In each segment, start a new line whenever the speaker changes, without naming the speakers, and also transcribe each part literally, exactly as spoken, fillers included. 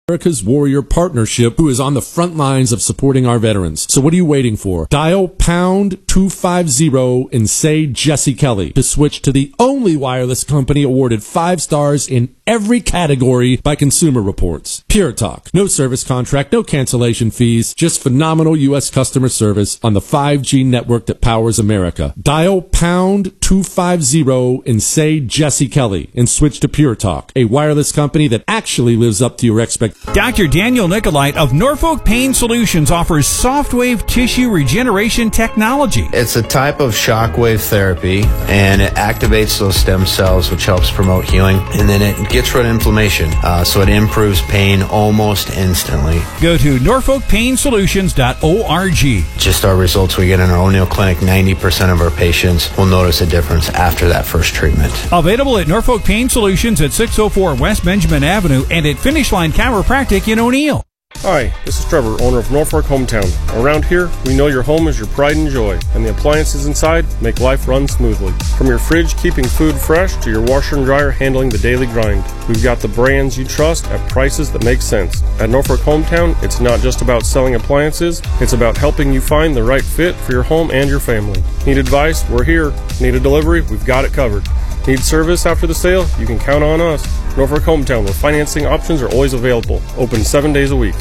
America's Warrior Partnership, who is on the front lines of supporting our veterans. So what are you waiting for? Dial pound two fifty and say Jesse Kelly to switch to the only wireless company awarded five stars in every category by Consumer Reports. Pure Talk. No service contract, no cancellation fees, just phenomenal U S customer service on the five G network that powers America. Dial pound two fifty and say Jesse Kelly and switch to Pure Talk, a wireless company that actually lives up to your expectations.
Doctor Daniel Nicolite of Norfolk Pain Solutions offers soft-wave tissue regeneration technology.
It's a type of shockwave therapy, and it activates those stem cells, which helps promote healing, and then it gets rid of inflammation, uh, so it improves pain almost instantly.
Go to norfolk pain solutions dot org.
Just our results we get in our O'Neill Clinic, ninety percent of our patients will notice a difference after that first treatment.
Available at Norfolk Pain Solutions at six oh four West Benjamin Avenue and at Finish Line Chiropractic in O'Neill.
Hi, this is Trevor, owner of Norfolk Hometown. Around here, we know your home is your pride and joy, and the appliances inside make life run smoothly. From your fridge keeping food fresh to your washer and dryer handling the daily grind, we've got the brands you trust at prices that make sense. At Norfolk Hometown, it's not just about selling appliances, it's about helping you find the right fit for your home and your family. Need advice? We're here. Need a delivery? We've got it covered. Need service after the sale? You can count on us. Norfolk Hometown, where financing options are always available. Open seven days a week.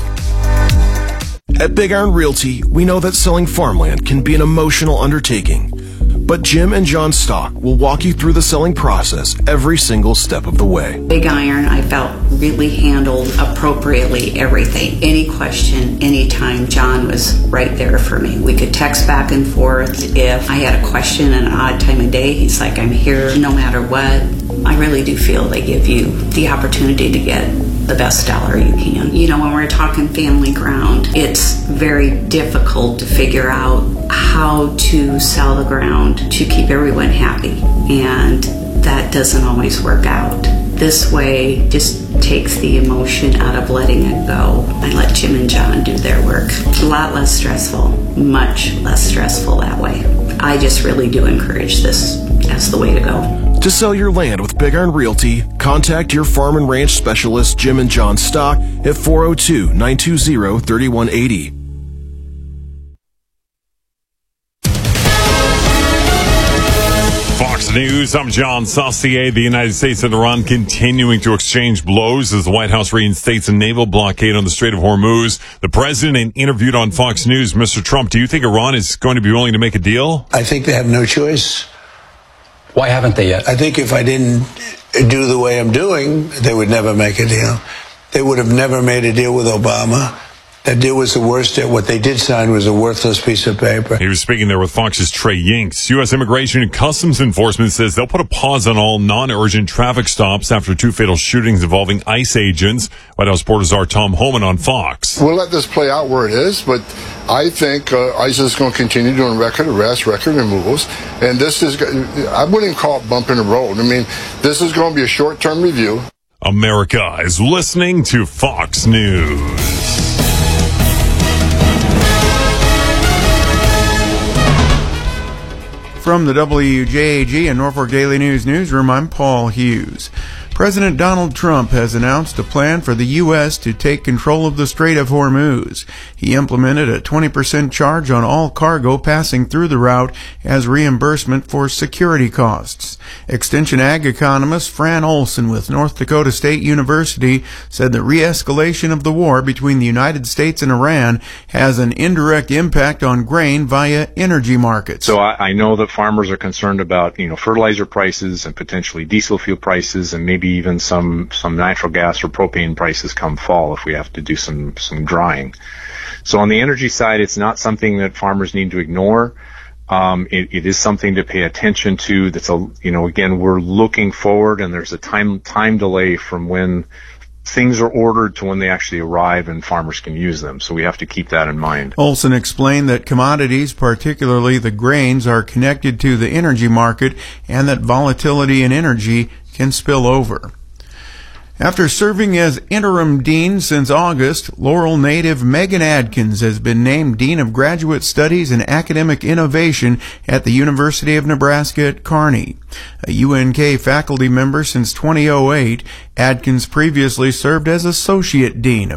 At Big Iron Realty, we know that selling farmland can be an emotional undertaking. But Jim and John Stock will walk you through the selling process every single step of the way.
Big Iron, I felt, really handled appropriately everything. Any question, anytime, John was right there for me. We could text back and forth. If I had a question at an odd time of day, he's like, I'm here no matter what. I really do feel they give you the opportunity to get the best dollar you can. You know, when we're talking family ground, it's very difficult to figure out how to sell the ground to keep everyone happy, and that doesn't always work out. This way just takes the emotion out of letting it go. I let Jim and John do their work. A lot less stressful, much less stressful that way. I just really do encourage this as the way to go.
To sell your land with Big Iron Realty, contact your farm and ranch specialist, Jim and John Stock, at four oh two, nine two zero, three one eight zero.
Fox News, I'm John Saucier. The United States and Iran continuing to exchange blows as the White House reinstates a naval blockade on the Strait of Hormuz. The president interviewed on Fox News. Mister Trump, do you think Iran is going to be willing to make a deal?
I think they have no choice.
Why haven't they yet?
I think if I didn't do the way I'm doing, they would never make a deal. They would have never made a deal with Obama. That deal was the worst deal. What they did sign was a worthless piece of paper.
He was speaking there with Fox's Trey Yinks. U S Immigration and Customs Enforcement says they'll put a pause on all non-urgent traffic stops after two fatal shootings involving ICE agents. White House Reporter Czar Tom Homan on Fox.
We'll let this play out where it is, but I think uh, ICE is going to continue doing record arrests, record removals, and this is, I wouldn't call it bumping the road. I mean, this is going to be a short-term review.
America is listening to Fox News.
From the W J A G and Norfolk Daily News newsroom, I'm Paul Hughes. President Donald Trump has announced a plan for the U S to take control of the Strait of Hormuz. He implemented a twenty percent charge on all cargo passing through the route as reimbursement for security costs. Extension Ag economist Fran Olson with North Dakota State University said the re-escalation of the war between the United States and Iran has an indirect impact on grain via energy markets.
So I, I know that farmers are concerned about, you know, fertilizer prices and potentially diesel fuel prices and maybe even some some natural gas or propane prices come fall if we have to do some some drying. So on the energy side, it's not something that farmers need to ignore. Um, it, it is something to pay attention to. That's a, you know, again, we're looking forward, and there's a time time delay from when things are ordered to when they actually arrive and farmers can use them. So we have to keep that in mind.
Olson explained that commodities, particularly the grains, are connected to the energy market and that volatility in energy can spill over. After serving as interim dean since August, Laurel native Megan Adkins has been named Dean of Graduate Studies and Academic Innovation at the University of Nebraska at Kearney. A U N K faculty member since two thousand eight, Adkins previously served as Associate Dean of